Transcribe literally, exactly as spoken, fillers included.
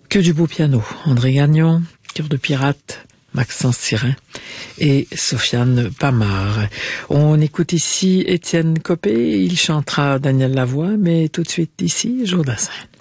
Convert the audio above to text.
Que du beau piano. André Gagnon, Cœur de pirate, Maxence Sirin et Sofiane Pamard. On écoute ici Étienne Copé, il chantera Daniel Lavoie, mais tout de suite ici, Joe Dassin.